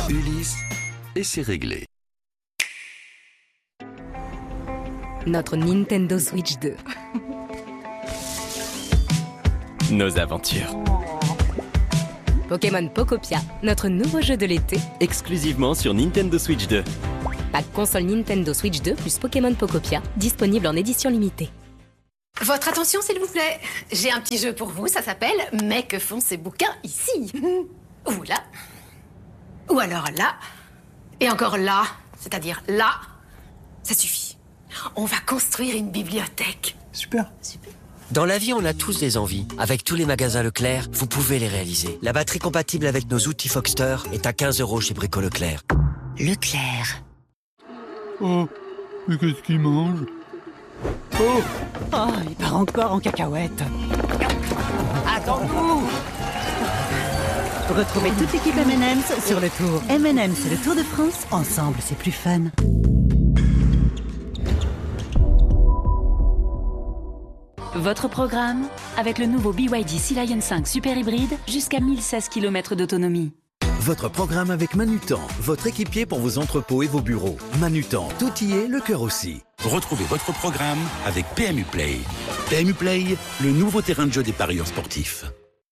Ulysse et c'est réglé. Notre Nintendo Switch 2. Nos aventures. Pokémon Pokopia, notre nouveau jeu de l'été. Exclusivement sur Nintendo Switch 2. Pack console Nintendo Switch 2 plus Pokémon Pokopia, disponible en édition limitée. Votre attention, s'il vous plaît. J'ai un petit jeu pour vous, ça s'appelle « Mais que font ces bouquins ici ?» Ou là. Ou alors là. Et encore là. C'est-à-dire là. Ça suffit. On va construire une bibliothèque. Super. Dans la vie, on a tous des envies. Avec tous les magasins Leclerc, vous pouvez les réaliser. La batterie compatible avec nos outils Foxter est à 15 € chez Brico Leclerc. Leclerc. Oh, mais qu'est-ce qu'il mange? Oh, il part encore en cacahuète. Attends-vous! Retrouvez toute l'équipe M&M's sur le tour. M&M's, c'est le Tour de France. Ensemble, c'est plus fun. Votre programme avec le nouveau BYD Sea Lion 5 Super Hybride jusqu'à 1016 km d'autonomie. Votre programme avec Manutan, votre équipier pour vos entrepôts et vos bureaux. Manutan, tout y est, le cœur aussi. Retrouvez votre programme avec PMU Play. PMU Play, le nouveau terrain de jeu des parieurs sportifs.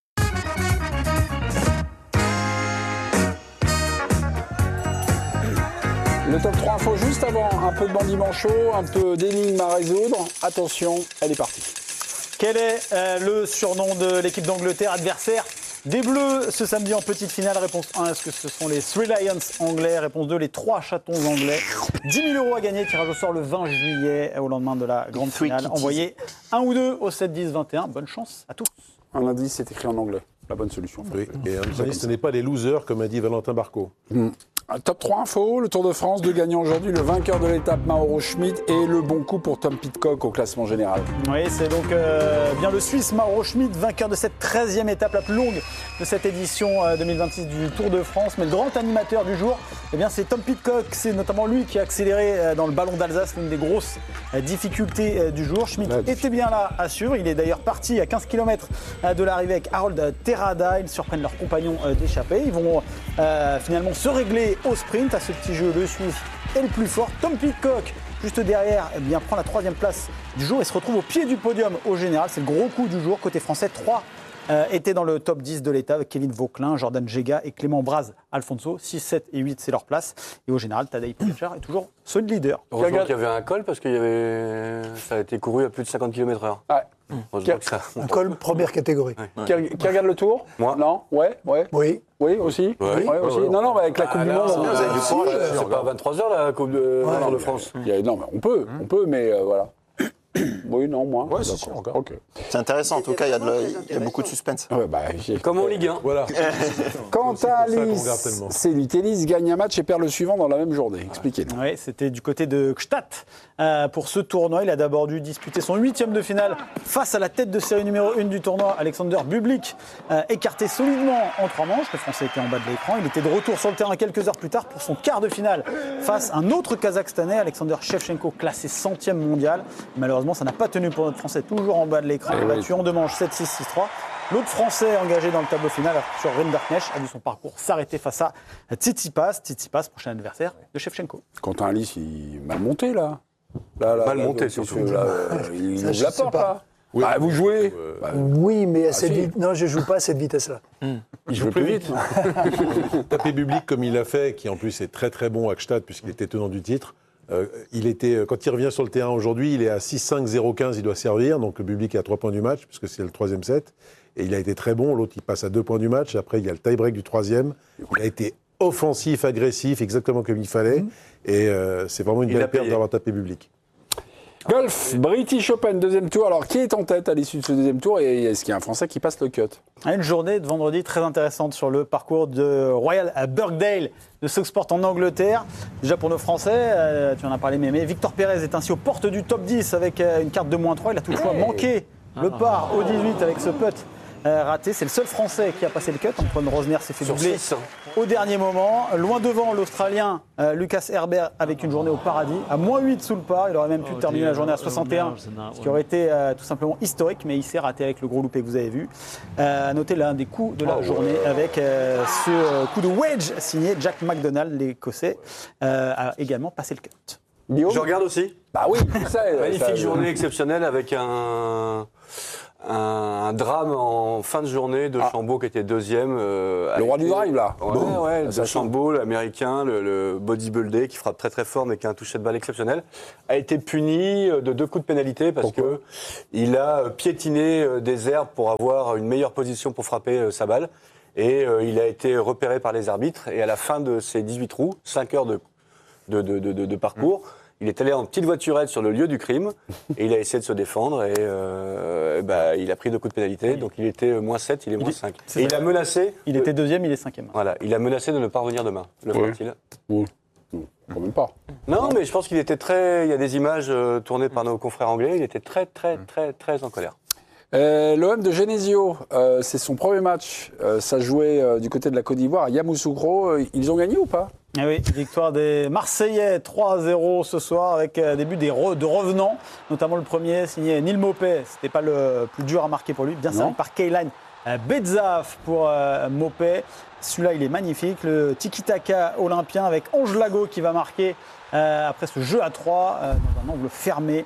Le top 3 info juste avant, un peu de bandit manchot, un peu d'énigmes à résoudre. Attention, elle est partie. Quel est le surnom de l'équipe d'Angleterre, adversaire des Bleus ce samedi en petite finale? Réponse 1, est-ce que ce sont les Three Lions anglais? Réponse 2, les 3 chatons anglais. 10 000 € à gagner, tirage au sort le 20 juillet au lendemain de la grande finale. Envoyez 1 ou 2 au 7 10 21. Bonne chance à tous. Un indice, c'est écrit en anglais. La bonne solution. Oui, et un indice, ce n'est pas les losers, comme a dit Valentin Barco. Top 3 info, le Tour de France, 2 gagnants aujourd'hui, le vainqueur de l'étape Mauro Schmid et le bon coup pour Tom Pidcock au classement général. Oui, c'est donc bien le Suisse Mauro Schmid, vainqueur de cette 13e étape la plus longue de cette édition 2026 du Tour de France. Mais le grand animateur du jour, eh bien, c'est Tom Pidcock. C'est notamment lui qui a accéléré dans le ballon d'Alsace, l'une des grosses difficultés du jour. Schmid était bien là à suivre. Il est d'ailleurs parti à 15 km de l'arrivée avec Harold Terrada. Ils surprennent leurs compagnons d'échappée. Ils vont finalement se régler au sprint. À ce petit jeu, le Suisse est le plus fort. Tom Pidcock, juste derrière, eh bien, prend la 3e place du jour et se retrouve au pied du podium au général. C'est le gros coup du jour. Côté français, 3 étaient dans le top 10 de l'état avec Kevin Vauquelin, Jordan Gega et Clément Braz Alfonso. 6, 7 et 8, c'est leur place. Et au général, Tadej Pogačar est toujours solide leader. Heureusement qu'il y avait un col parce que ça a été couru à plus de 50 km/h. Ouais. Un col première catégorie. Ouais. Qui regarde le tour? Moi. Non? Ouais. Oui. Oui, aussi. Ouais. Ouais, aussi. Non, mais avec la Coupe du Monde. Vous avez du courage. C'est pas à 23h la Coupe de France. Non, mais on peut, mais voilà. Oui, non, moi. Ouais, c'est sûr, encore. Okay. C'est intéressant, en tout cas, il y a beaucoup de suspense. Ouais, comme en Ligue 1. Voilà. Quant à Alice, c'est lui. Tennis gagne un match et perd le suivant dans la même journée. Expliquez-nous. Oui, c'était du côté de Gstaad. Pour ce tournoi, il a d'abord dû disputer son 8e de finale face à la tête de série numéro 1 du tournoi, Alexander Bublik, écarté solidement en 3 manches. Le Français était en bas de l'écran. Il était de retour sur le terrain quelques heures plus tard pour son quart de finale face à un autre Kazakhstanais, Alexander Shevchenko, classé 100e mondial. Malheureusement, ça n'a pas tenu pour notre Français, toujours en bas de l'écran, battu en 2 manches 7-6, 6-3. L'autre Français engagé dans le tableau final, sur Rinderknecht, a vu son parcours s'arrêter face à Tsitsipas. Tsitsipas, prochain adversaire de Shevchenko. Quentin Alice, il est mal monté, là. Mal monté, surtout. Il ouvre la porte, là. Oui, vous jouez Oui, mais à cette non, je ne joue pas à cette vitesse-là. Il joue plus vite. Taper Bublik comme il l'a fait, qui en plus est très très bon à Gstaad, puisqu'il était tenant du titre. Quand il revient sur le terrain aujourd'hui, il est à 6-5, 0-15, il doit servir. Donc le Bublik est à 3 points du match, puisque c'est le 3e set. Et il a été très bon. L'autre, il passe à 2 points du match. Après, il y a le tie-break du 3e. Il a été offensif, agressif, exactement comme il fallait. Et c'est vraiment une belle perte d'avoir tapé Bublik. Golf, British Open, 2e tour. Alors, qui est en tête à l'issue de ce 2e tour? Et est-ce qu'il y a un Français qui passe le cut? Une journée de vendredi très intéressante sur le parcours de Royal à Birkdale de Stockport en Angleterre. Déjà pour nos Français, tu en as parlé, Mémé, Victor Pérez est ainsi aux portes du top 10 avec une carte de -3. Il a toutefois manqué le par au 18 avec ce putt raté. C'est le seul Français qui a passé le cut. Antoine Rosner s'est fait Sur doubler 6. au dernier moment. Loin devant, l'Australien Lucas Herbert avec une journée au paradis. À moins 8 sous le par. Il aurait même pu terminer la journée à 61, ce qui aurait été tout simplement historique. Mais il s'est raté avec le gros loupé que vous avez vu. À noter l'un des coups de la journée avec ce coup de wedge signé Jack McDonald, l'Écossais, a également passé le cut. Guillaume. Je regarde aussi. Bah oui, magnifique journée exceptionnelle avec un drame en fin de journée de Chambaud qui était deuxième. Le roi du drive là. Ouais, de Chambaud, l'américain, le bodybuilder qui frappe très très fort mais qui a un toucher de balle exceptionnel, a été puni de 2 coups de pénalité parce que il a piétiné des herbes pour avoir une meilleure position pour frapper sa balle. Et il a été repéré par les arbitres. Et à la fin de ces 18 trous, 5 heures de parcours, il est allé en petite voiturette sur le lieu du crime. Et il a essayé de se défendre. Et il a pris 2 coups de pénalité. Donc il était moins 7, il est moins 5. Et il a menacé... Il était deuxième, il est cinquième. Voilà, il a menacé de ne pas revenir demain. Le fera-t-il ? Oui. Quand même pas. Non, mais je pense qu'il était très... Il y a des images tournées par nos confrères anglais. Il était très, très, très, très en colère. L'OM de Genesio, c'est son premier match. Ça jouait du côté de la Côte d'Ivoire à Yamoussoukro. Ils ont gagné ou pas ? Ah oui, victoire des Marseillais 3-0 ce soir avec des buts de revenants, notamment le premier signé Neil Maupay. C'était pas le plus dur à marquer pour lui, bien servi par Kaylan Bedzaf pour Maupay. Celui-là, il est magnifique. Le tiki-taka olympien avec Ange Lago qui va marquer après ce jeu à 3 dans un angle fermé.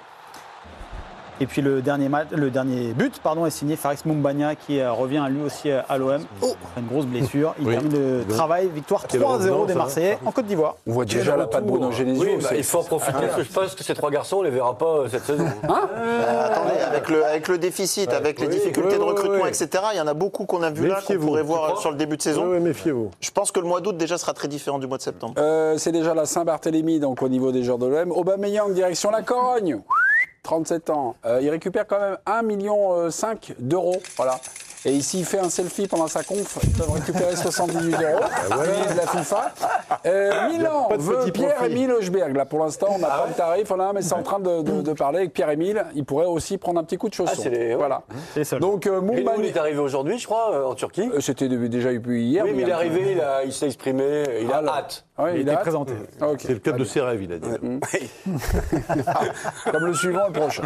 Et puis le dernier but est signé Faris Moumbagna qui revient lui aussi à l'OM. Une grosse blessure. Il termine le travail. Victoire 3-0 des Marseillais en Côte d'Ivoire. On voit déjà la patte Bruno Genesio. Oui, il faut en profiter parce que je pense que ces 3 garçons, on ne les verra pas cette saison. Attendez, avec le déficit, avec les difficultés de recrutement, etc., il y en a beaucoup qu'on a vu là, qu'on pourrait voir sur le début de saison. Oui, méfiez-vous. Je pense que le mois d'août déjà sera très différent du mois de septembre. C'est déjà la Saint-Barthélemy, donc au niveau des joueurs de l'OM. Aubameyang, direction la Corogne. 37 ans. Il récupère quand même 1,5 million d'euros. Voilà. Et ici, il fait un selfie pendant sa conf. Ils peuvent récupérer 78 euros. De la FIFA. Milan veut Pierre-Emile Hochberg. Là, pour l'instant, on n'a pas le tarif, mais c'est en train de parler avec Pierre-Emile. Il pourrait aussi prendre un petit coup de chausson. Voilà. Donc, Moumbagna, il est arrivé aujourd'hui, je crois, en Turquie. C'était déjà eu hier. Oui, mais il est arrivé, il s'est exprimé, il a hâte. Ouais, il est présenté. Okay. C'est le club de ses rêves, il a dit. Comme le suivant et le prochain.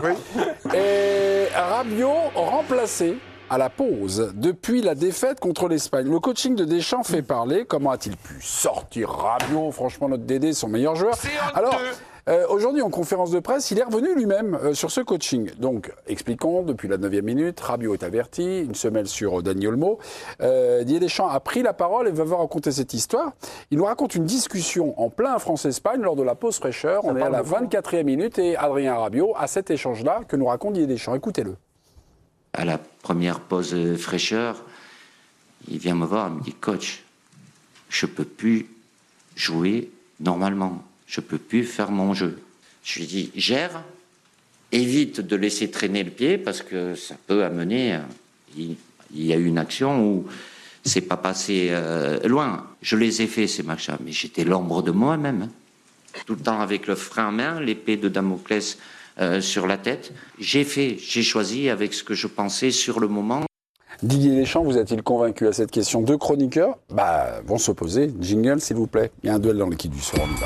Et Rabiot remplacé à la pause depuis la défaite contre l'Espagne. Le coaching de Deschamps fait parler. Comment a-t-il pu sortir Rabiot ? Franchement, notre Dédé, son meilleur joueur. Alors, aujourd'hui, en conférence de presse, il est revenu lui-même sur ce coaching. Donc, expliquons, depuis la 9e minute, Rabiot est averti, une semelle sur Dani Olmo. Didier Deschamps a pris la parole et va vous raconter cette histoire. Il nous raconte une discussion en plein France-Espagne lors de la pause fraîcheur. On est à la 24e minute et Adrien Rabiot a cet échange-là que nous raconte Didier Deschamps. Écoutez-le. À la première pause fraîcheur, il vient me voir, il me dit « Coach, je ne peux plus jouer normalement, je ne peux plus faire mon jeu. » Je lui dis « Gère, évite de laisser traîner le pied parce que ça peut amener... » Il y a eu une action où c'est pas passé loin. Je les ai fait ces matchs-là, mais j'étais l'ombre de moi-même. Tout le temps avec le frein en main, l'épée de Damoclès sur la tête. J'ai choisi avec ce que je pensais sur le moment. Didier Deschamps, vous a-t-il convaincu à cette question? 2 chroniqueurs vont s'opposer. Jingle, s'il vous plaît. Il y a un duel dans l'équipe du soir, on y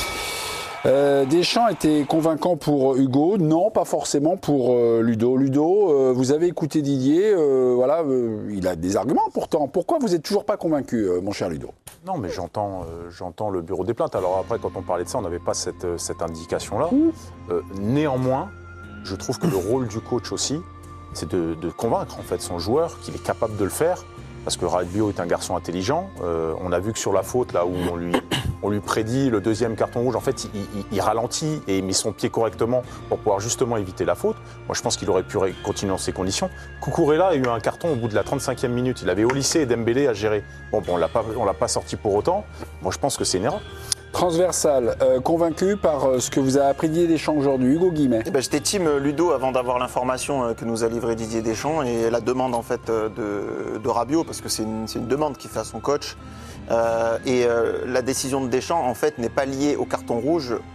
va. Deschamps était convaincant pour Hugo, non, pas forcément pour Ludo. Ludo, vous avez écouté Didier, il a des arguments pourtant. Pourquoi vous n'êtes toujours pas convaincu, mon cher Ludo? Non, mais j'entends le bureau des plaintes. Alors après, quand on parlait de ça, on n'avait pas cette indication-là. Néanmoins, je trouve que le rôle du coach aussi, c'est de convaincre en fait son joueur qu'il est capable de le faire. Parce que Rabiot est un garçon intelligent. On a vu que sur la faute, là où on lui prédit le 2e carton rouge, en fait, il ralentit et met son pied correctement pour pouvoir justement éviter la faute. Moi, je pense qu'il aurait pu continuer dans ces conditions. Cucurella a eu un carton au bout de la 35e minute. Il avait Olissé et Dembélé à gérer. Bon, on l'a pas sorti pour autant. Moi, je pense que c'est une erreur. Transversal, convaincu par ce que vous a appris Didier Deschamps aujourd'hui, Hugo Guillemet. J'étais team Ludo avant d'avoir l'information que nous a livré Didier Deschamps et la demande en fait de Rabiot, parce que c'est une demande qu'il fait à son coach. La décision de Deschamps en fait n'est pas liée au carton rouge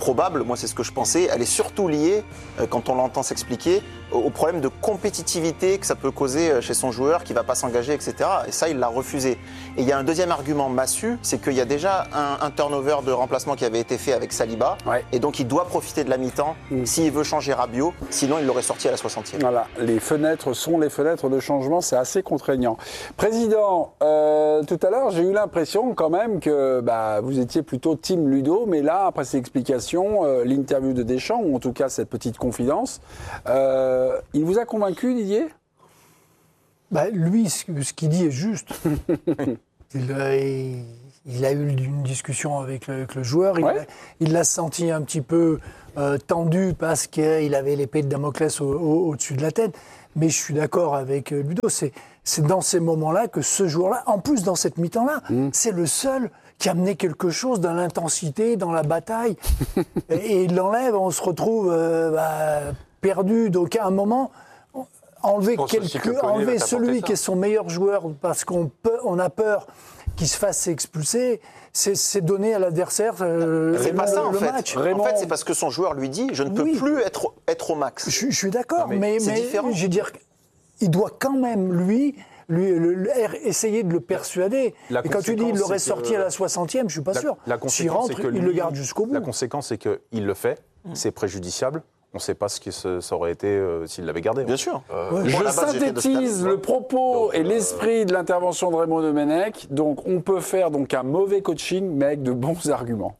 probable, moi c'est ce que je pensais, elle est surtout liée, quand on l'entend s'expliquer, au problème de compétitivité que ça peut causer chez son joueur qui ne va pas s'engager, etc. Et ça, il l'a refusé. Et il y a un deuxième argument massu, c'est qu'il y a déjà un turnover de remplacement qui avait été fait avec Saliba, et donc il doit profiter de la mi-temps s'il veut changer Rabiot, sinon il l'aurait sorti à la 60e. Voilà, les fenêtres sont les fenêtres de changement, c'est assez contraignant. Président, tout à l'heure, j'ai eu l'impression quand même que vous étiez plutôt team Ludo, mais là, après ces explications, l'interview de Deschamps, ou en tout cas cette petite confidence, il vous a convaincu, Didier ? Lui, ce qu'il dit est juste. Il a eu une discussion avec le joueur, il l'a senti un petit peu tendu parce qu'il avait l'épée de Damoclès au-dessus de la tête. Mais je suis d'accord avec Ludo, c'est dans ces moments-là que ce joueur-là, en plus dans cette mi-temps-là, c'est le seul qui amenait quelque chose dans l'intensité, dans la bataille. Et il l'enlève, on se retrouve perdu. Donc à un moment, enlever celui qui est son meilleur joueur parce qu'on a peur qu'il se fasse expulser, c'est donner à l'adversaire c'est pas ça, en fait. match. En fait, c'est parce que son joueur lui dit « je ne peux plus être au max ». Je suis d'accord, mais différent. Je veux dire, il doit quand même, lui essayer de le persuader. Et quand tu dis il l'aurait sorti à la 60e, je suis pas sûr. S'il rentre, il le garde jusqu'au bout. La conséquence, c'est qu'il le fait, c'est préjudiciable. On ne sait pas ce que ça aurait été s'il l'avait gardé. Bien sûr. Je synthétise le propos et l'esprit de l'intervention de Raymond Domenech. Donc, on peut faire un mauvais coaching, mais avec de bons arguments.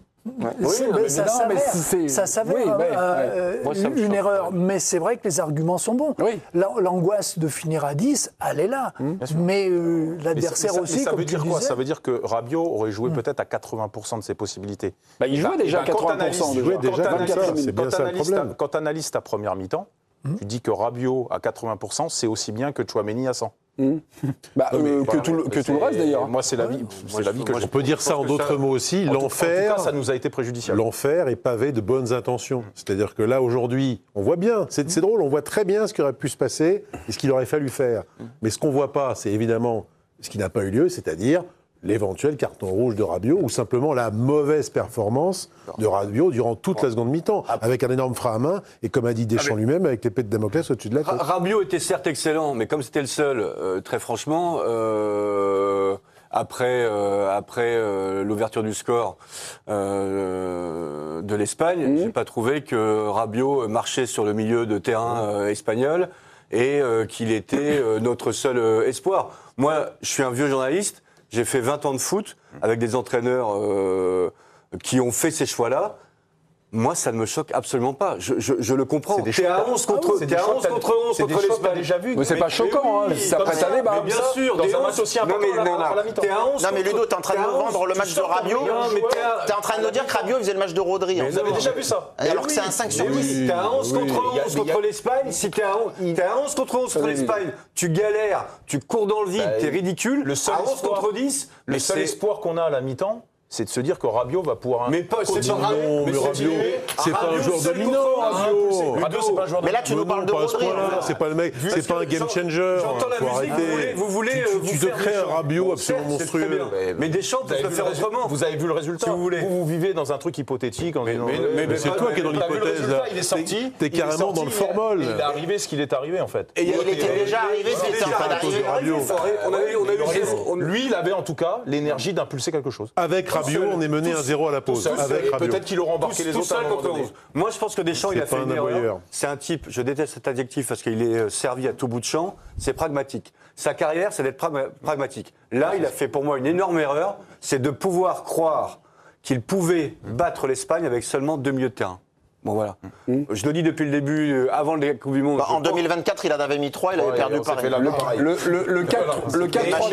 Ça s'avère une erreur, mais c'est vrai que les arguments sont bons. L'angoisse de finir à 10, elle est là. Mais l'adversaire aussi, ça comme veut dire tu quoi? disais, Ça veut dire que Rabiot aurait joué peut-être à 80% de ses possibilités. Il jouait déjà à 80%. C'est bien ça le problème. Quand tu analyses ta première mi-temps, tu dis que Rabiot à 80%, c'est aussi bien que Tchouaméni à 100%. Que tout le reste d'ailleurs. Moi, c'est l'avis que on peut dire ça en d'autres mots aussi. L'enfer, ça nous a été préjudiciable. L'enfer est pavé de bonnes intentions. C'est-à-dire que là, aujourd'hui, on voit bien, c'est drôle, on voit très bien ce qui aurait pu se passer et ce qu'il aurait fallu faire. Mais ce qu'on ne voit pas, c'est évidemment ce qui n'a pas eu lieu, c'est-à-dire l'éventuel carton rouge de Rabiot ou simplement la mauvaise performance de Rabiot durant toute la seconde mi-temps, avec un énorme frein à main et comme a dit Deschamps lui-même, avec l'épée de Damoclès au-dessus de la tête. Rabiot était certes excellent, mais comme c'était le seul, très franchement, après l'ouverture du score de l'Espagne, j'ai pas trouvé que Rabiot marchait sur le milieu de terrain espagnol et qu'il était notre seul espoir. Moi, je suis un vieux journaliste. J'ai fait 20 ans de foot avec des entraîneurs qui ont fait ces choix-là. Moi, ça ne me choque absolument pas. Je le comprends. T'es à 11 contre 11 contre l'Espagne. Déjà vu. Mais c'est pas choquant, ça prête à débat. Bien sûr, dans un match aussi important à la mi-temps. Non, mais Ludo, t'es en train de nous vendre le match de Rabiot. T'es en train de nous dire que Rabiot faisait le match de Rodri. Vous avez déjà vu ça? Alors que c'est un 5 sur 10. T'es à 11 contre 11 contre l'Espagne. Si t'es à 11 contre 11 contre l'Espagne, tu galères, tu cours dans le vide, t'es ridicule. À 11 contre 10, le seul espoir qu'on a à la mi-temps, c'est de se dire que Rabiot va pouvoir... Mais pas, c'est pas Rabiot, c'est pas un joueur dominant, Rabiot, c'est pas un joueur dominant. Mais là, tu nous parles de Rodri. C'est pas le mec, c'est pas un game changer. J'entends la musique, vous voulez... Tu te crées un Rabiot absolument monstrueux. Mais Deschamps peut le faire autrement. Vous avez vu le résultat. Si vous voulez. Vous vivez dans un truc hypothétique. Mais c'est toi qui es dans l'hypothèse, là. Il est sorti. T'es carrément dans le formol. Il est arrivé ce qu'il est arrivé, en fait. Et il était déjà arrivé, c'était en train d'arriver. Lui, il avait en tout cas l'énergie d'impulser quelque chose. Avec Rabiot, on est mené 1-0 à la pause. Peut-être qu'il aura embarqué les autres. Moi, je pense que Deschamps, il a fait une erreur. C'est un type, je déteste cet adjectif parce qu'il est servi à tout bout de champ, c'est pragmatique. Sa carrière, c'est d'être pragmatique. Là, il a fait pour moi une énorme erreur, c'est de pouvoir croire qu'il pouvait battre l'Espagne avec seulement 2 milieux de terrain. Bon, voilà. Je le dis depuis le début, avant le Coupe du Monde. En 2024, il en avait mis 3, il avait perdu pareil. Le 4-3.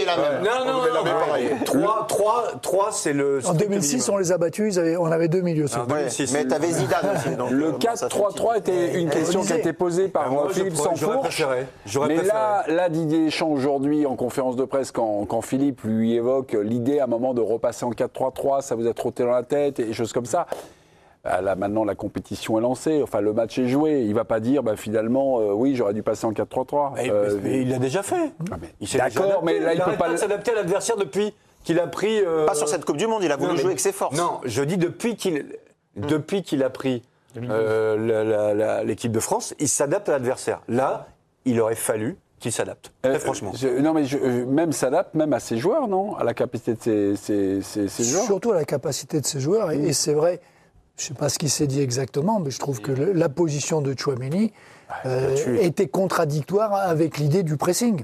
Non. 3, c'est le... En 2006, on les a battus, on avait 2 milieux. Mais t'avais Zidane aussi. Le 4-3-3 était une question qui a été posée par Philippe Sansfourche. Mais là, Didier Deschamps, aujourd'hui, en conférence de presse, quand Philippe lui évoque l'idée à un moment de repasser en 4-3-3, ça vous a trotté dans la tête et choses comme ça. Là, maintenant, la compétition est lancée, enfin, le match est joué. Il ne va pas dire, finalement, oui, j'aurais dû passer en 4-3-3. Mais il l'a déjà fait. D'accord, mais là, il ne peut pas s'adapter à l'adversaire depuis qu'il a pris... Pas sur cette Coupe du Monde, il a voulu jouer avec ses forces. Non, je dis depuis qu'il... Depuis qu'il a pris l'équipe de France, il s'adapte à l'adversaire. Là, il aurait fallu qu'il s'adapte, très franchement. Même s'adapte, même à ses joueurs, non ? À la capacité de ses joueurs. Surtout à la capacité de ses joueurs. Et c'est vrai, je ne sais pas ce qu'il s'est dit exactement, mais je trouve que la position de Tchouaméni était contradictoire avec l'idée du pressing.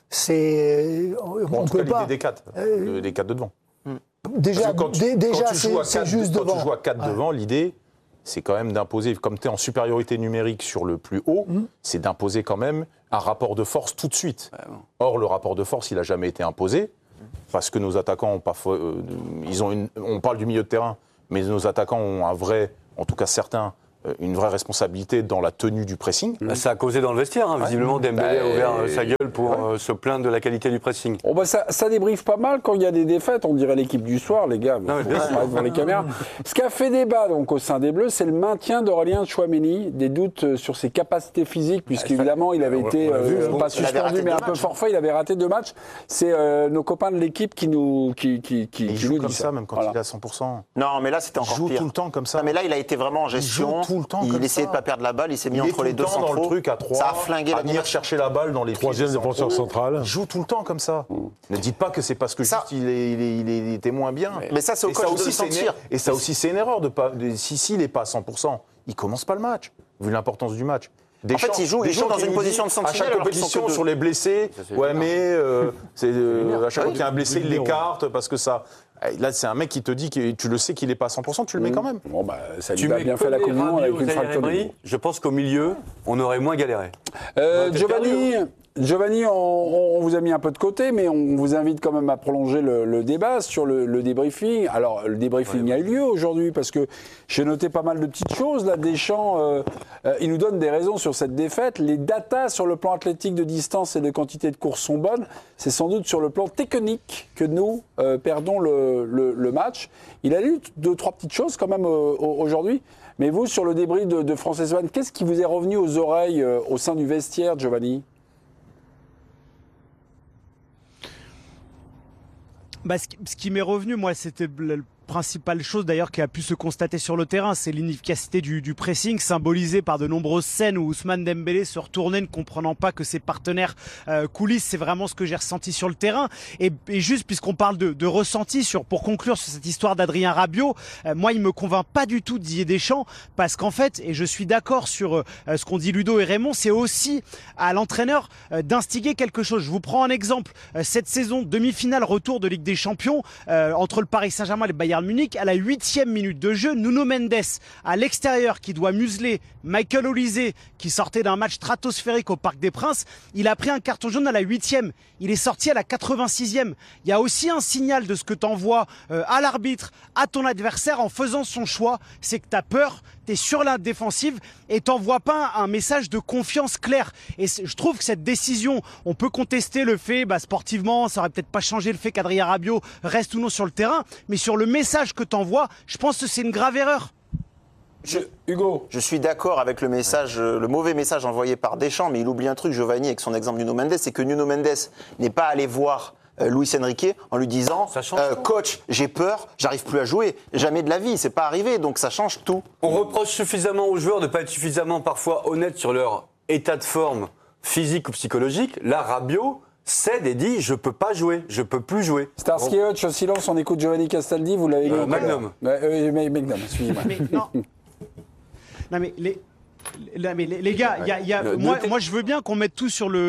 On peut pas. Des 4 de devant. Déjà, c'est juste devant. Quand tu joues à 4 devant, l'idée, c'est quand même d'imposer, comme tu es en supériorité numérique sur le plus haut, c'est d'imposer quand même un rapport de force tout de suite. Or, le rapport de force, il n'a jamais été imposé, parce que nos attaquants ont parfois... on parle du milieu de terrain, mais nos attaquants ont un vrai, en tout cas certains, une vraie responsabilité dans la tenue du pressing. Ça a causé dans le vestiaire, hein. Visiblement Dembélé a ouvert sa gueule pour se plaindre de la qualité du pressing. Ça débriefe pas mal quand il y a des défaites, on dirait l'équipe du soir, les gars, devant les caméras. Ce qui a fait débat donc, au sein des Bleus, c'est le maintien d'Aurélien Tchouaméni, des doutes sur ses capacités physiques, puisqu'évidemment il avait été, pas suspendu, mais un peu forfait, il avait raté 2 matchs. C'est nos copains de l'équipe qui nous il joue comme ça, même quand il est à 100%. Non, mais là c'était encore pire. Il joue tout le temps comme ça. Non, mais là il a été vraiment en gestion. Il essayait de pas perdre la balle, il s'est mis entre les deux centraux. Dans le truc à 3, ça a flingué à venir chercher la balle dans les troisième défenseur central. Il joue tout le temps comme ça. Ne dites pas que c'est parce que juste il était moins bien. Mais ça, c'est au coach de le sentir. Et ça aussi, c'est une erreur s'il n'est pas à 100%, il commence pas le match, vu l'importance du match. En fait, il joue dans une position de sentinelle. À chaque compétition, sur les blessés, à chaque fois qu'il y a un blessé, il l'écarte parce que ça. Là, c'est un mec qui te dit que tu le sais qu'il n'est pas à 100%, tu le mets quand même. Bon, ça lui a bien fait la communion avec une fracture de dos. Je pense qu'au milieu, on aurait moins galéré. Giovanni, on vous a mis un peu de côté, mais on vous invite quand même à prolonger le débat sur le débriefing. Alors, le débriefing a eu lieu aujourd'hui parce que j'ai noté pas mal de petites choses. Là, Deschamps, il nous donne des raisons sur cette défaite. Les datas sur le plan athlétique de distance et de quantité de courses sont bonnes. C'est sans doute sur le plan technique que nous perdons le match. Il a lu 2-3 petites choses quand même aujourd'hui. Mais vous, sur le débrief de Frances-Haugen, qu'est-ce qui vous est revenu aux oreilles au sein du vestiaire, Giovanni ? Ce qui m'est revenu, moi, c'était la principale chose d'ailleurs qui a pu se constater sur le terrain, c'est l'inefficacité du pressing, symbolisée par de nombreuses scènes où Ousmane Dembélé se retournait ne comprenant pas que ses partenaires coulissent. C'est vraiment ce que j'ai ressenti sur le terrain. Et juste puisqu'on parle de ressenti, pour conclure sur cette histoire d'Adrien Rabiot, moi il me convainc pas du tout Didier Deschamps, parce qu'en fait, et je suis d'accord sur ce qu'ont dit Ludo et Raymond, c'est aussi à l'entraîneur d'instiguer quelque chose. Je vous prends un exemple. Cette saison, demi-finale retour de Ligue des Champions entre le Paris Saint-Germain et le Bayern Munich, à la 8e minute de jeu, Nuno Mendes à l'extérieur qui doit museler Michael Olise qui sortait d'un match stratosphérique au Parc des Princes, il a pris un carton jaune à la 8e, il est sorti à la 86e. Il y a aussi un signal de ce que t'envoies à l'arbitre, à ton adversaire en faisant son choix, c'est que t'as peur, t'es sur la défensive et t'envoies pas un message de confiance clair. Et je trouve que cette décision, on peut contester le fait, sportivement, ça aurait peut-être pas changé le fait qu'Adrien Rabiot reste ou non sur le terrain, mais sur le message que t'envoies, je pense que c'est une grave erreur. Hugo, je suis d'accord avec le message, le mauvais message envoyé par Deschamps, mais il oublie un truc, Giovanni, avec son exemple Nuno Mendes, c'est que Nuno Mendes n'est pas allé voir Luis Enrique en lui disant coach, j'ai peur, j'arrive plus à jouer. Jamais de la vie, c'est pas arrivé, donc ça change tout. On reproche suffisamment aux joueurs de ne pas être suffisamment parfois honnêtes sur leur état de forme physique ou psychologique. Là, Rabiot cède et dit je peux pas jouer, je peux plus jouer. Starsky Hutch, au silence, on écoute Giovanni Castaldi, vous l'avez dit. Magnum. Magnum, excusez-moi. Non mais les gars, moi je veux bien qu'on mette tout sur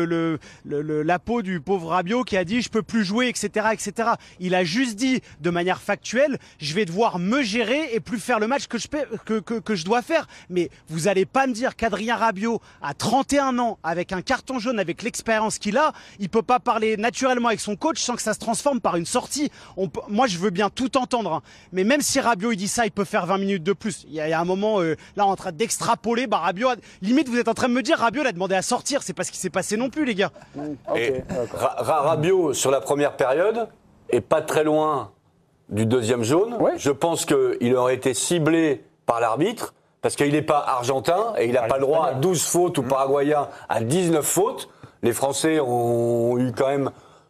la peau du pauvre Rabiot qui a dit je peux plus jouer, etc., etc. Il a juste dit de manière factuelle, je vais devoir me gérer et plus faire le match que je dois faire. Mais vous allez pas me dire qu'Adrien Rabiot à 31 ans, avec un carton jaune, avec l'expérience qu'il a, il peut pas parler naturellement avec son coach sans que ça se transforme par une sortie. Moi je veux bien tout entendre, hein. Mais même si Rabiot il dit ça, il peut faire 20 minutes de plus. Il y a un moment là on est en train d'extrapoler. Rabiot, limite vous êtes en train de me dire Rabiot a demandé à sortir, c'est pas ce qui s'est passé non plus les gars. Rabiot sur la première période est pas très loin du deuxième jaune. Ouais. Je pense qu'il aurait été ciblé par l'arbitre parce qu'il n'est pas argentin et il n'a pas le droit à 12 fautes ou paraguayen à 19 fautes. Les Français ont eu quand même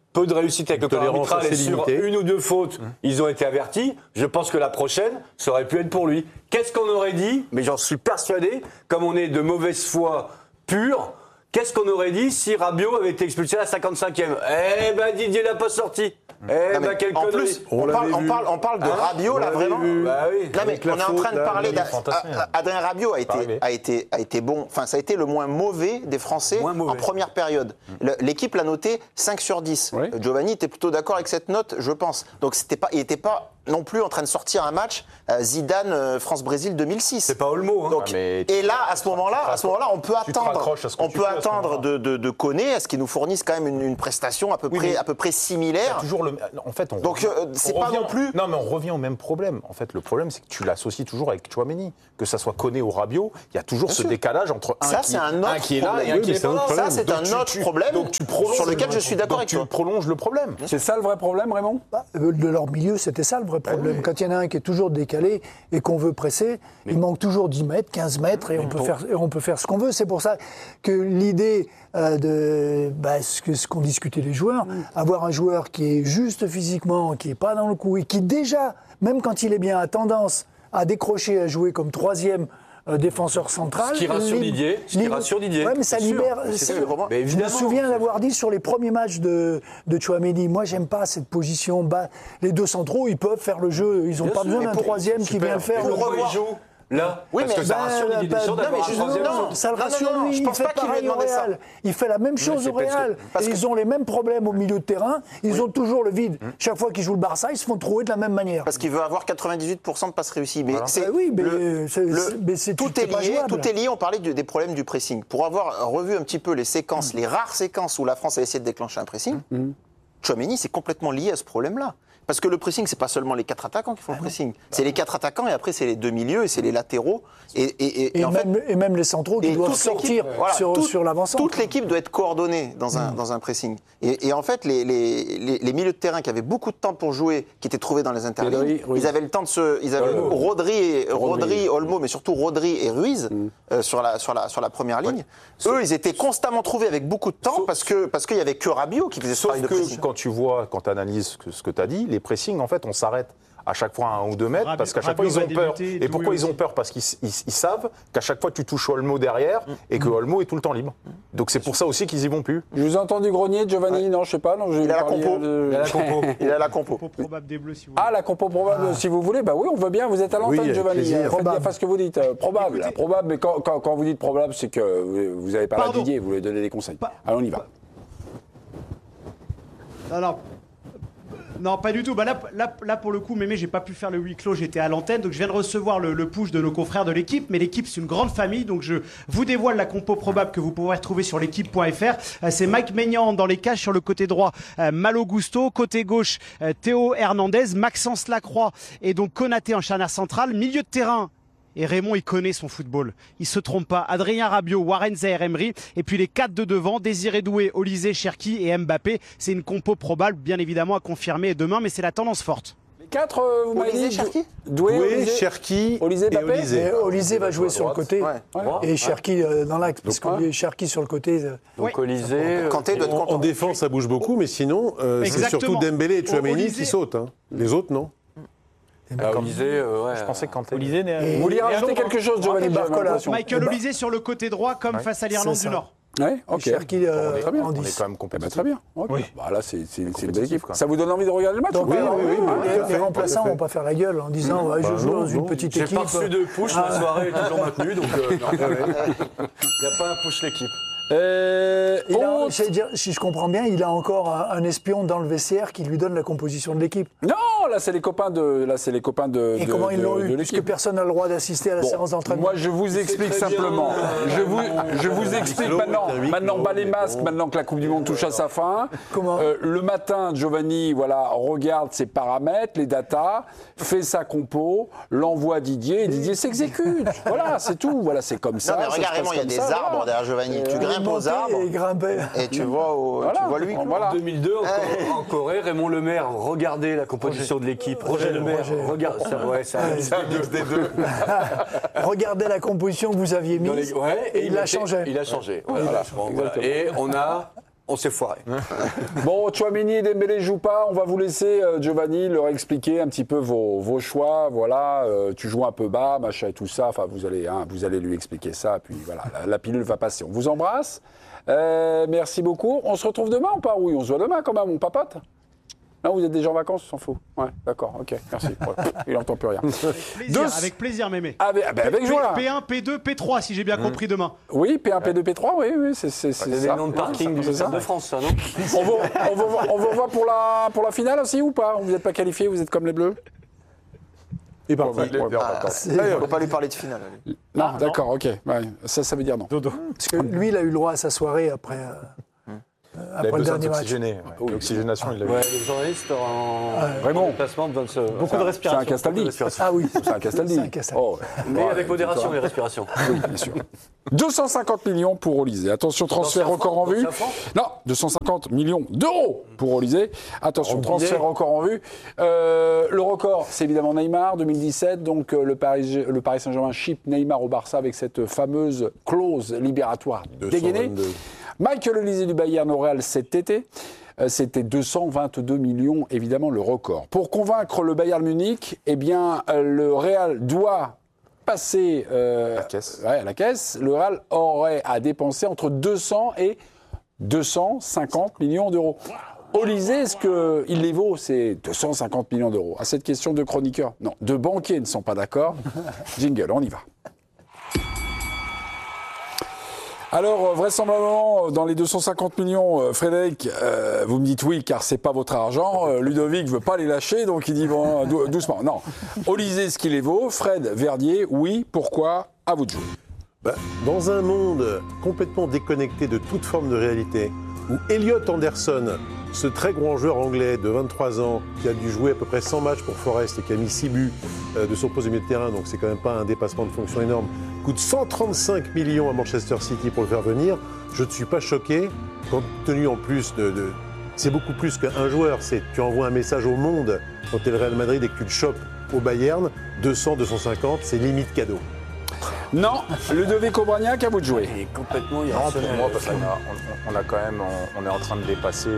peu de réussite avec le corps tolérance arbitral et assez sur limitée. une ou deux fautes, ils ont été avertis. Je pense que la prochaine, ça aurait pu être pour lui. Qu'est-ce qu'on aurait dit, mais j'en suis persuadé, comme on est de mauvaise foi pure, qu'est-ce qu'on aurait dit si Rabiot avait été expulsé à la 55e? Eh ben Didier l'a pas sorti. Eh ben quelle en connerie. plus, on parle de Rabiot là vraiment. Bah oui. Non mais on est en train de parler d'Adrien Rabiot a été bon. Enfin, ça a été le moins mauvais des Français en première période. L'équipe l'a noté 5 sur 10. Giovanni était plutôt d'accord avec cette note, je pense. Donc il n'était pas non plus en train de sortir un match Zidane France-Brésil 2006. C'est pas Olmo. Hein. Donc, et là, à ce moment-là, on peut attendre de Koné à ce qu'il nous fournisse quand même une prestation à peu près similaire. En fait, donc c'est pas non plus. Non, mais on revient au même problème. En fait, le problème, c'est que tu l'associes toujours avec Tchouaméni. Que ça soit Koné ou Rabiot, il y a toujours ce décalage entre un qui est là et un qui est pas là. Ça, c'est un autre problème sur lequel je suis d'accord avec toi. Tu prolonges le problème. C'est ça le vrai problème, Raymond? De leur milieu, c'était ça le vrai problème. Quand il y en a un qui est toujours décalé et qu'on veut presser, il manque toujours 10 mètres, 15 mètres et on peut faire ce qu'on veut. C'est pour ça que l'idée ce qu'ont discuté les joueurs, avoir un joueur qui est juste physiquement, qui n'est pas dans le coup et qui déjà, même quand il est bien, a tendance à décrocher, à jouer comme troisième défenseur central. Ce qui rassure Didier. Ouais, mais ça libère. Je me souviens d'avoir dit sur les premiers matchs de Tchouaméni, moi j'aime pas cette position bas. Les deux centraux, ils peuvent faire le jeu. Ils n'ont pas besoin d'un troisième qui vient le faire. Là, oui, parce que ça rassure Didier Deschamps d'avoir un troisième. Non, ça le rassure lui. Il fait pareil au Real. Il fait la même chose au Real. Et ils ont les mêmes problèmes au milieu de terrain. Ils ont toujours le vide. Chaque fois qu'ils jouent le Barça, ils se font trouver de la même manière. Parce qu'il veut avoir 98% de passes réussies. Mais tout est lié. On parlait des problèmes du pressing. Pour avoir revu un petit peu les séquences, les rares séquences où la France a essayé de déclencher un pressing, Tchouaméni, c'est complètement lié à ce problème-là. Parce que le pressing, c'est pas seulement les 4 attaquants qui font le pressing. C'est les 4 attaquants et après, c'est les 2 milieux et c'est les latéraux. Et même les centraux qui doivent sortir sur l'avant-centre. Toute l'équipe doit être coordonnée dans un pressing. Et en fait, les milieux de terrain qui avaient beaucoup de temps pour jouer, qui étaient trouvés dans les interlignes, ils avaient le temps de se... Ils avaient Rodri, Olmo, mais surtout Rodri et Ruiz sur la première ligne. Eux, ils étaient constamment trouvés avec beaucoup de temps parce qu'il y avait que Rabiot qui faisait ce travail de pressing. Quand tu analyses ce que tu as dit, les pressings, en fait, on s'arrête à chaque fois à 1 ou 2 mètres, parce qu'à chaque fois, ils ont peur. Et pourquoi ils ont peur? Parce qu'ils savent qu'à chaque fois, tu touches Olmo derrière et que Olmo est tout le temps libre. Donc c'est pour ça aussi qu'ils y vont plus. Je vous ai entendu grogner, Giovanni. Non, je sais pas. Non, il a la compo. Il a la compo. Probable des Bleus, si vous voulez. Ah, la compo probable, si vous voulez. Bah oui, on veut bien. Vous êtes à l'antenne, Giovanni. Faites gaffe à ce que vous dites. Probable. Probable, mais quand vous dites probable, c'est que vous n'avez pas la Didier. Vous voulez donner des conseils. Allez, on y va. Alors. Non, pas du tout. Là, pour le coup, Mémé, j'ai pas pu faire le huis clos, j'étais à l'antenne, donc je viens de recevoir le push de nos confrères de l'équipe. Mais l'équipe, c'est une grande famille, donc je vous dévoile la compo probable que vous pourrez retrouver sur l'équipe.fr. C'est Mike Maignan dans les cages sur le côté droit, Malo Gusto, côté gauche, Théo Hernandez, Maxence Lacroix et donc Konaté en charnière centrale, milieu de terrain. Et Raymond, il connaît son football. Il se trompe pas. Adrien Rabiot, Warren Zaïre-Emery. Et puis les 4 de devant, Désiré Doué, Olysée, Cherki et Mbappé. C'est une compo probable, bien évidemment, à confirmer demain, mais c'est la tendance forte. Les 4, vous m'avez dit Cherki Doué, Cherki et Olysée. Olysée va jouer sur le côté. Et Cherki dans l'axe. Parce que Cherki sur le côté. Donc Olysée. En défense, ça bouge beaucoup, mais sinon, c'est surtout Dembélé et Tchouaméni qui sautent. Les autres, non. Olysée, je pensais que quand Olysée, vous vouliez rajouter quelque chose, Giovanni Barcola? Michael Olysée sur le côté droit, comme face à l'Irlande du Nord. Oui, ok. Cherki, très bien. en On 10. est quand même compétitif. Très bien. Okay. Bah, là, c'est une belle équipe. Ça vous donne envie de regarder le match? Donc, les remplaçants ne vont pas faire la gueule en disant je joue dans une petite équipe. J'ai pas reçu de push, ma soirée est toujours maintenue, donc il n'y a pas un push l'équipe. Si je comprends bien, il a encore un espion dans le vestiaire qui lui donne la composition de l'équipe. Non, là c'est les copains de Et comment ils l'ont eu? Puisque personne n'a le droit d'assister à la séance d'entraînement. Moi je vous explique simplement. Je vous explique maintenant bas les masques, maintenant que la Coupe du Monde touche à sa fin. Comment le matin, Giovanni regarde ses paramètres, les datas, fait sa compo, l'envoie à Didier et Didier s'exécute. Voilà, c'est tout. Voilà, c'est comme ça. Non, mais regarde, Raymond, il y a des arbres derrière Giovanni. Tu grimpes aux arbres et tu vois lui. En 2002, en Corée, Raymond Lemaire regardait la composition de l'équipe. Roger Lemaire, regarde. C'est un mix des deux. Regardez la composition que vous aviez mise et il l'a changé. Il a changé. Et On s'est foiré. Bon, Tchouaméni et Dembélé jouent pas. On va vous laisser, Giovanni, leur expliquer un petit peu vos choix. Voilà, tu joues un peu bas, machin et tout ça. Enfin, vous allez lui expliquer ça. Puis voilà, la pilule va passer. On vous embrasse. Merci beaucoup. On se retrouve demain ou pas? Oui, on se voit demain quand même, mon papote. Non, vous êtes déjà en vacances, on s'en fout. Ouais, d'accord, ok, merci. Ouais, il n'entend plus rien. Avec plaisir, Mémé. Avec joie. P1, P2, P3, si j'ai bien compris demain. Oui, P1, P2, P3, oui, c'est ça. C'est des noms de parking du Stade de France, ça, non? On vous revoit pour la finale aussi ou pas? Vous n'êtes pas qualifiés, vous êtes comme les Bleus? Et parti. Il ne faut pas lui parler de finale. Non, d'accord, ok. Ouais, ça veut dire non. Dodo. Parce que lui, il a eu le droit à sa soirée après le dernier match. L'oxygénation, il l'a eu. Ouais, les journalistes Vraiment. placement besoin de se... Beaucoup de respiration. C'est un Castaldi. Ah oui. C'est un Castaldi. Mais avec modération, les respirations. Oui, bien sûr. 250 millions pour Olysée. Attention, transfert record en vue. Non, 250 millions d'euros pour Olysée. Attention, transfert record en vue. Le record, c'est évidemment Neymar, 2017. Donc le Paris Saint-Germain ship Neymar au Barça avec cette fameuse clause libératoire dégainée. Michael Olysée du Bayern au Real cet été. C'était 222 millions, évidemment, le record. Pour convaincre le Bayern Munich, eh bien, le Real doit passer à la caisse. Le Real aurait à dépenser entre 200 et 250 millions d'euros. Olysée, est-ce qu'il les vaut, ces 250 millions d'euros? À cette question de chroniqueurs, non, de banquiers ne sont pas d'accord. Jingle, on y va. Alors, vraisemblablement, dans les 250 millions, Frédéric, vous me dites oui, car c'est pas votre argent. Ludovic veut pas les lâcher, donc il dit bon, doucement. Non. Olysée, ce qu'il les vaut. Fred Verdier, oui. Pourquoi? À vous de jouer. Dans un monde complètement déconnecté de toute forme de réalité, où Elliot Anderson, ce très grand joueur anglais de 23 ans, qui a dû jouer à peu près 100 matchs pour Forest et qui a mis 6 buts de son poste de milieu de terrain, donc c'est quand même pas un dépassement de fonction énorme, coûte 135 millions à Manchester City pour le faire venir, je ne suis pas choqué, compte tenu en plus de c'est beaucoup plus qu'un joueur, c'est tu envoies un message au monde quand tu es le Real Madrid et que tu le chopes au Bayern, 200, 250, c'est limite cadeau. Non, Ludovic Aubragnac, à vous de jouer. Il est complètement irrationnel. Pour moi, parce qu'on a quand même, on est en train de dépasser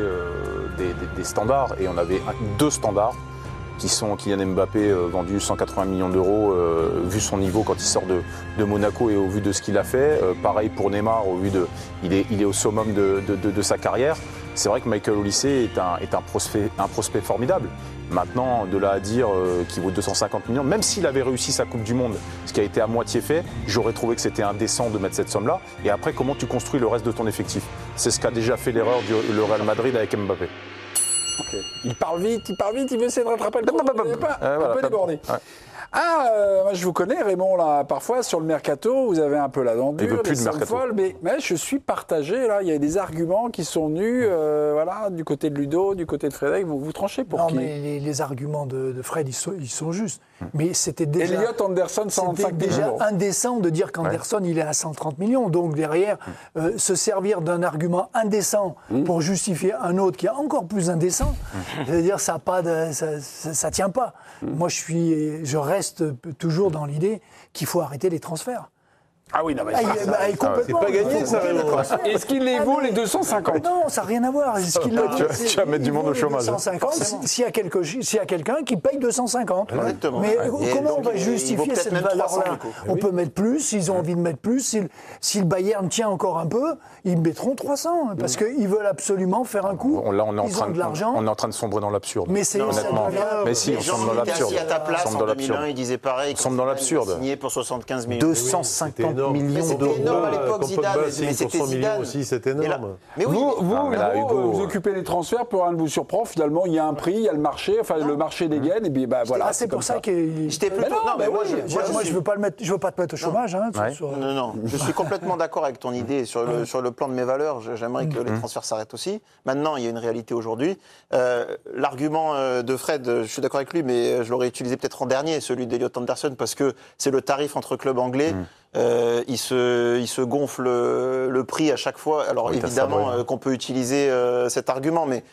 des standards, et on avait 2 standards qui sont Kylian Mbappé vendu 180 millions d'euros vu son niveau quand il sort de Monaco et au vu de ce qu'il a fait. Pareil pour Neymar, au vu de il est au summum de sa carrière. C'est vrai que Michael Olysée est un prospect formidable. Maintenant, de là à dire qu'il vaut 250 millions, même s'il avait réussi sa Coupe du Monde, ce qui a été à moitié fait, j'aurais trouvé que c'était indécent de mettre cette somme-là. Et après, comment tu construis le reste de ton effectif? C'est ce qu'a déjà fait l'erreur le Real Madrid avec Mbappé. Okay. Il parle vite, il veut essayer de rattraper le temps. Un peu débordé. Ouais. Moi je vous connais, Raymond, là, parfois sur le mercato, vous avez un peu la dent dure, il veut plus de mercato. Folles, mais je suis partagé, là, il y a des arguments qui sont venus, voilà, du côté de Ludo, du côté de Frédéric, vous tranchez pour qui? Non, mais les arguments de Fred, ils sont justes. Mais c'était déjà... Elliot Anderson, 125 millions. C'était déjà indécent de dire qu'Anderson, il est à 130 millions. Donc derrière, se servir d'un argument indécent pour justifier un autre qui est encore plus indécent, c'est-à-dire ça tient pas. Moi, je reste toujours dans l'idée qu'il faut arrêter les transferts. Ah oui, non, mais c'est pas gagné, ça, Raymond. Est-ce qu'il les vaut, les 250? Non, ça n'a rien à voir. Est-ce qu'il tu vas mettre du monde au chômage. 250, s'il y a quelqu'un qui paye 250. Exactement. Mais comment on va justifier cette valeur-là? On peut mettre plus, s'ils ont envie de mettre plus. Si le Bayern tient encore un peu, ils mettront 300, parce qu'ils veulent absolument faire un coup. Là, on est en train de sombrer dans l'absurde. Mais c'est honnêtement. Mais si, on sombre dans l'absurde. À ta place, en 2001, il disait pareil. On sombre dans l'absurde. Signé pour 75 millions. 250 millions d'euros. C'était énorme à l'époque, Zidane. Mais c'était Zidane aussi, c'est énorme. Mais oui, vous occupez les transferts, pour rien ne vous surprend. Finalement, il y a un prix, il y a le marché, le marché dégaine, et puis voilà. C'est pour ça que j'étais plutôt. Non, mais moi, je veux pas te mettre au chômage. Non, je suis complètement d'accord avec ton idée sur le plan de mes valeurs. J'aimerais que les transferts s'arrêtent aussi. Maintenant, il y a une réalité aujourd'hui. L'argument de Fred, je suis d'accord avec lui, mais je l'aurais utilisé peut-être en dernier, celui d'Elliot Anderson, parce que c'est le tarif entre clubs anglais. Il se gonfle le prix à chaque fois. Alors évidemment qu'on peut utiliser cet argument, mais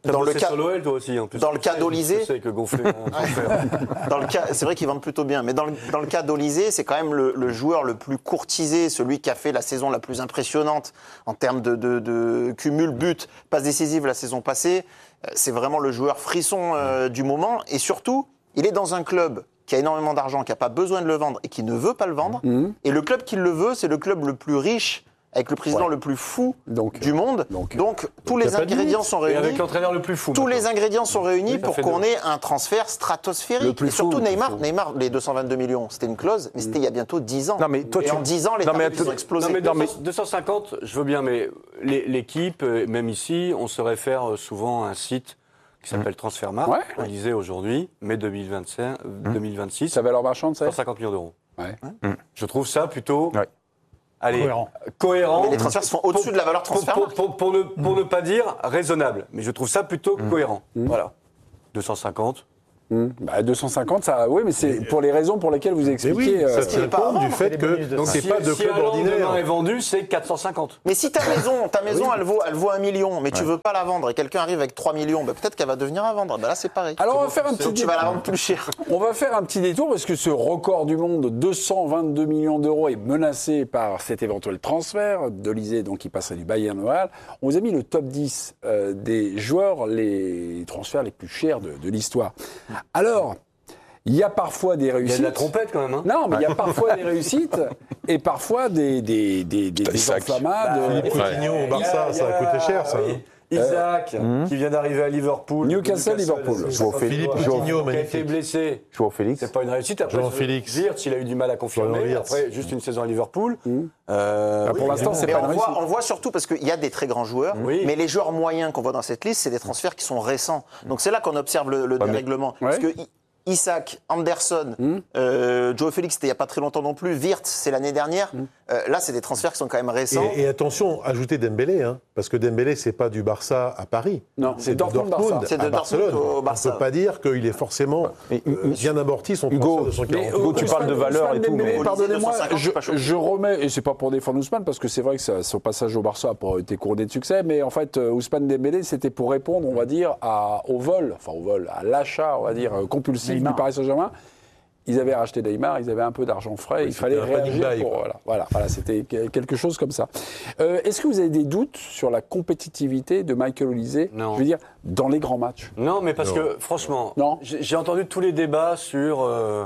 Dans le cas sur l'OL, toi aussi, en plus. Dans le cas d'Olysée, je sais que gonfler. dans le cas, c'est vrai qu'ils vendent plutôt bien, mais dans le cas d'Olysée, c'est quand même le joueur le plus courtisé, celui qui a fait la saison la plus impressionnante en termes de cumul but, passe décisive la saison passée. C'est vraiment le joueur frisson du moment, et surtout, il est dans un club qui a énormément d'argent, qui n'a pas besoin de le vendre et qui ne veut pas le vendre. Et le club qui le veut, c'est le club le plus riche, avec le président le plus fou du monde. Donc tous les ingrédients sont réunis. Et avec l'entraîneur le plus fou. Tous les ingrédients sont réunis pour qu'on ait un transfert stratosphérique. Et surtout Neymar, les 222 millions, c'était une clause, mais c'était il y a bientôt 10 ans. Non, mais toi, et en 10 ans, les tarifs ont explosé. 250, je veux bien, mais l'équipe, même ici, on se réfère souvent à un site qui s'appelle Transfermarkt, on disait aujourd'hui, mai 2026. Sa valeur marchande, c'est 150 millions d'euros. Je trouve ça plutôt... Allez, cohérent. Mais les transferts se font au-dessus de la valeur transfert. Pour ne pas dire raisonnable. Mais je trouve ça plutôt cohérent. Voilà. 250. 250, ça, oui, mais c'est pour les raisons pour lesquelles vous expliquez. Ça tient compte du fait que donc c'est pas de club ordinaire. Si un est vendu, c'est 450. Mais si ta maison, elle vaut 1 million, mais tu veux pas la vendre et quelqu'un arrive avec 3 millions, peut-être qu'elle va devenir à vendre. Là, c'est pareil. Alors, on va faire un petit. Tu vas la vendre plus cher. On va faire un petit détour parce que ce record du monde de 222 millions d'euros est menacé par cet éventuel transfert d'Olysée, donc qui passerait du Bayern Noël. On vous a mis le top 10 des joueurs, les transferts les plus chers de l'histoire. Alors, il y a parfois des réussites. Il y a de la trompette quand même. Non, mais il y a parfois des réussites et parfois des enflammades. Philippe Coutinho au Barça, ça a coûté cher, ça. Isaac, qui vient d'arriver à Liverpool. Newcastle, Liverpool. Philippe Coutinho, qui a été blessé. Joao Félix. C'est pas une réussite. Après, Félix. Wirtz, il a eu du mal à confirmer. Après, juste une saison à Liverpool. Pour l'instant, c'est pas une réussite. On le voit surtout parce qu'il y a des très grands joueurs, mais les joueurs moyens qu'on voit dans cette liste, c'est des transferts qui sont récents. Donc c'est là qu'on observe le dérèglement. Parce que Isaac, Anderson, Joao Félix, c'était il n'y a pas très longtemps non plus. Wirtz, c'est l'année dernière. Là, c'est des transferts qui sont quand même récents. Et attention, ajoutez Dembélé, parce que Dembélé, c'est pas du Barça à Paris. Non, c'est Dortmund C'est de à Barcelone. Dortmund au Barça. On ne peut pas dire qu'il est forcément bien amorti son transfert de 140. Hugo, tu parles de valeur et tout. Mais pardonnez-moi, je remets, et c'est pas pour défendre Ousmane, parce que c'est vrai que son passage au Barça n'a pas été couronné de succès, mais en fait, Ousmane Dembélé, c'était pour répondre, on va dire, au vol, à l'achat, on va dire, compulsif du Paris Saint-Germain. Ils avaient racheté Neymar, ils avaient un peu d'argent frais, il fallait réagir pour... Voilà, c'était quelque chose comme ça. Est-ce que vous avez des doutes sur la compétitivité de Michael Olysée, je veux dire, dans les grands matchs? Non, mais parce que, franchement, j'ai entendu tous les débats sur...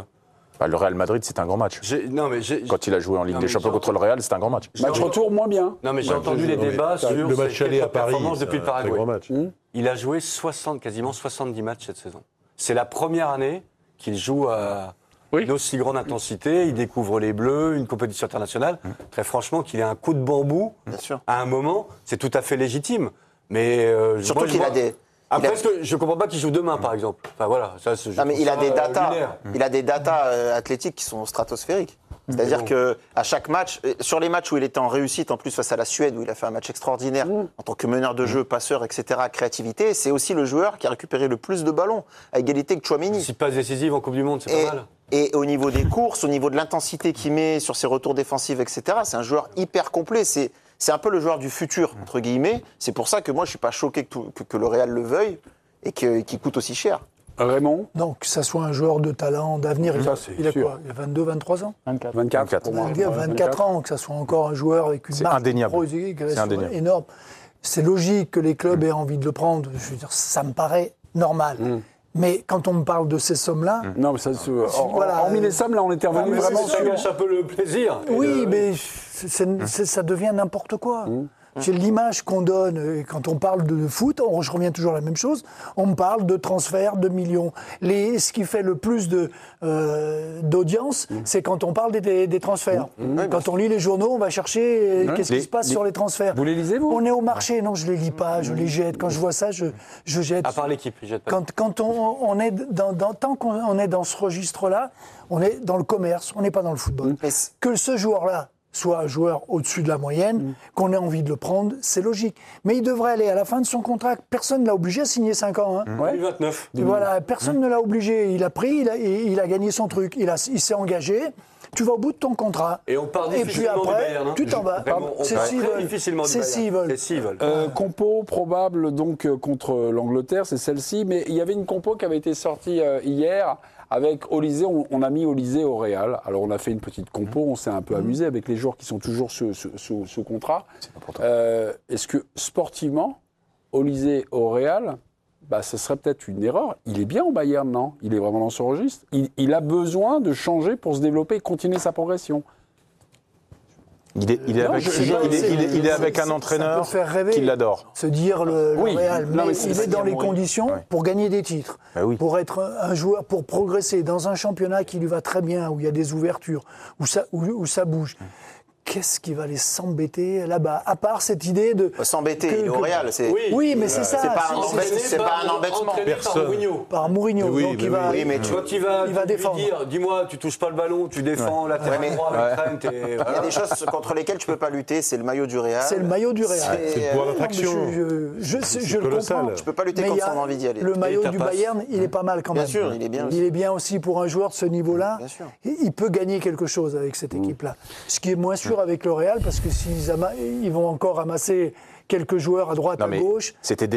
le Real Madrid, c'est un grand match. Quand il a joué en Ligue des Champions contre le Real, c'est un grand match. Match retour, moins bien. Non, mais j'ai entendu les débats sur le match aller à Paris depuis le Paraguay. Il a joué quasiment 70 matchs cette saison. C'est la première année qu'il joue à une aussi grande intensité. Il découvre les Bleus, une compétition internationale. Très franchement, qu'il ait un coup de bambou à un moment, c'est tout à fait légitime. Mais surtout qu'il a des... Après, je ne comprends pas qu'il joue demain, par exemple. Enfin, voilà, mais il a des datas. Il a des datas athlétiques qui sont stratosphériques. C'est-à-dire qu'à chaque match, sur les matchs où il était en réussite, en plus face à la Suède, où il a fait un match extraordinaire, en tant que meneur de jeu, passeur, etc., créativité, c'est aussi le joueur qui a récupéré le plus de ballons, à égalité que Tchouaméni. Si passe décisive en Coupe du Monde, c'est pas mal. Et au niveau des courses, au niveau de l'intensité qu'il met sur ses retours défensifs, etc., c'est un joueur hyper complet. C'est un peu le joueur du futur, entre guillemets. C'est pour ça que moi, je ne suis pas choqué que le Real le veuille et qu'il coûte aussi cher. Raymond? Non, que ça soit un joueur de talent, d'avenir. Il a quoi? Il a 22, 23 ans? 24. On va dire 24 ans, que ça soit encore un joueur avec une marque énorme. C'est logique que les clubs aient envie de le prendre. Je veux dire, ça me paraît normal. Mais quand on me parle de ces sommes-là... Non, mais ça, hormis les sommes, là, on était revenu vraiment... Ça gâche un peu le plaisir. Oui, mais ça devient n'importe quoi. C'est l'image qu'on donne quand on parle de foot. Je reviens toujours à la même chose. On me parle de transferts, de millions. Ce qui fait le plus d'audience, c'est quand on parle des transferts. Quand on lit les journaux, on va chercher qu'est-ce qui se passe sur les transferts. Vous les lisez, vous? On est au marché. Non, je les lis pas. Je les jette. Quand je vois ça, je jette. À part l'équipe, je jette pas. Quand on est tant qu'on est dans ce registre-là, on est dans le commerce. On n'est pas dans le football. Que ce joueur-là soit un joueur au-dessus de la moyenne, qu'on ait envie de le prendre, c'est logique. Mais il devrait aller à la fin de son contrat. Personne ne l'a obligé à signer 5 ans. 29. Voilà, personne ne l'a obligé. Il a pris, il a gagné son truc. Il s'est engagé. tu vas au bout de ton contrat. Et on part Et puis difficilement du après, Bayern. Hein. tu t'en vas. Vraiment, on C'est part s'ils très veulent. difficilement du C'est Bayern. s'ils veulent. Et s'ils veulent. Compo probable donc contre l'Angleterre, c'est celle-ci. Mais il y avait une compo qui avait été sortie hier avec Olysée. On a mis Olysée au Real. Alors on a fait une petite compo, on s'est un peu amusé avec les joueurs qui sont toujours sous contrat. Est-ce que sportivement, Olysée au Real, ce serait peut-être une erreur. Il est bien au Bayern, non? Il est vraiment dans ce registre. Il a besoin de changer pour se développer et continuer sa progression. Il est avec un entraîneur qui l'adore. Se dire le Real, mais il est dans les conditions pour gagner des titres, pour être un joueur, pour progresser dans un championnat qui lui va très bien, où il y a des ouvertures, où ça bouge. Qu'est-ce qui va les s'embêter là-bas? À part cette idée de... S'embêter, il est au Real. Oui, mais c'est ça. C'est pas un embêtement. Par Mourinho. Donc il va défendre. Dis-moi, tu touches pas le ballon, tu défends la terre droit avec Trent. Il y a des choses contre lesquelles tu peux pas lutter, c'est le maillot du Real. C'est le maillot du Real. C'est le pouvoir d'attraction. Je le comprends. Tu peux pas lutter contre son envie d'y aller. Le maillot du Bayern, il est pas mal quand même. Bien sûr, il est bien. Il est bien aussi pour un joueur de ce niveau-là. Il peut gagner quelque chose avec cette équipe-là. Ce qui est moins sûr avec le Real, parce que ils vont encore amasser quelques joueurs à droite, à gauche. C'était